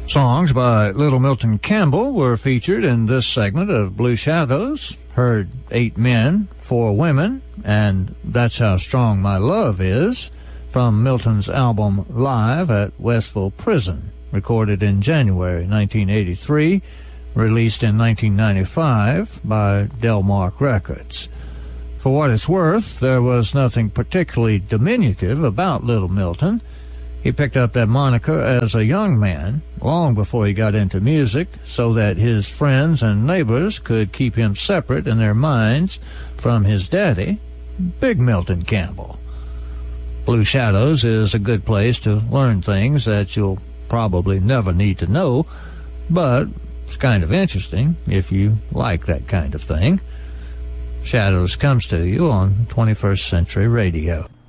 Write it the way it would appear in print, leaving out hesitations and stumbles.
Songs by Little Milton Campbell were featured in this segment of Blue Shadows. Heard 8 Men, 4 Women, and That's How Strong My Love Is, from Milton's album Live at Westville Prison, recorded in January 1983, released in 1995 by Delmark Records. For what it's worth, there was nothing particularly diminutive about Little Milton. He picked up that moniker as a young man, long before he got into music, so that his friends and neighbors could keep him separate in their minds from his daddy, Big Milton Campbell. Blue Shadows is a good place to learn things that you'll probably never need to know, but it's kind of interesting if you like that kind of thing. Shadows comes to you on 21st Century Radio.